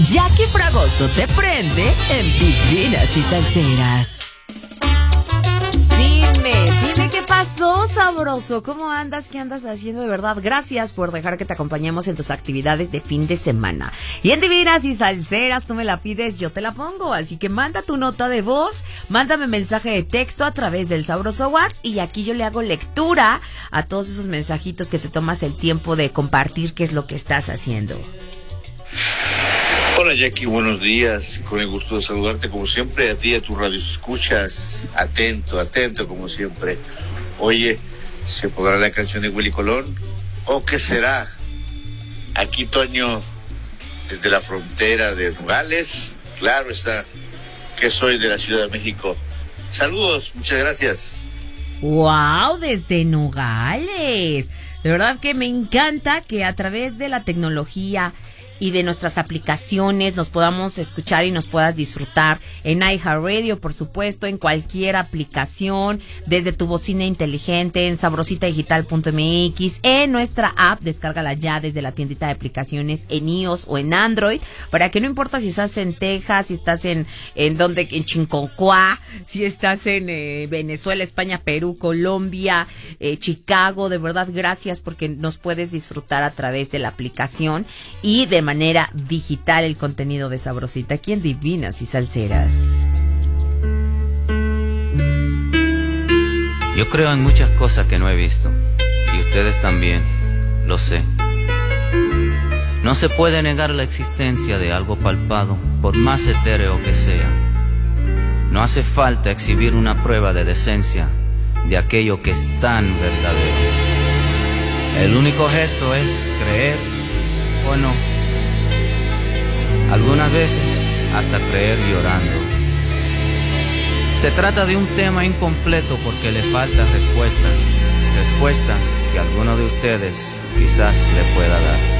Jackie Fragoso te prende en Divinas y Salseras. Dime qué pasó, sabroso. ¿Cómo andas? ¿Qué andas haciendo? De verdad, gracias por dejar que te acompañemos en tus actividades de fin de semana. Y en Divinas y Salseras, tú me la pides, yo te la pongo. Así que manda tu nota de voz, mándame mensaje de texto a través del sabroso WhatsApp y aquí yo le hago lectura a todos esos mensajitos que te tomas el tiempo de compartir qué es lo que estás haciendo. Hola Jackie, buenos días, con el gusto de saludarte como siempre, a ti y a tus radioescuchas, atento como siempre. Oye, ¿se podrá la canción de Willy Colón? ¿O qué será? Aquí Toño, desde la frontera de Nogales, claro está, que soy de la Ciudad de México. Saludos, muchas gracias. ¡Wow! Desde Nogales. De verdad que me encanta que a través de la tecnología y de nuestras aplicaciones nos podamos escuchar y nos puedas disfrutar en iHeartRadio, por supuesto, en cualquier aplicación, desde tu bocina inteligente, en sabrositadigital.mx, en nuestra app, descárgala ya desde la tiendita de aplicaciones en iOS o en Android, para que no importa si estás en Texas, si estás en Chinconcuá, si estás en Venezuela, España, Perú, Colombia, Chicago, de verdad, gracias porque nos puedes disfrutar a través de la aplicación y de manera digital el contenido de Sabrosita aquí en Divinas y Salseras. Yo creo en muchas cosas que no he visto, y ustedes también, lo sé. No se puede negar la existencia de algo palpado, por más etéreo que sea. No hace falta exhibir una prueba de decencia de aquello que es tan verdadero. El único gesto es creer o no. Algunas veces hasta creer llorando. Se trata de un tema incompleto porque le falta respuesta que alguno de ustedes quizás le pueda dar.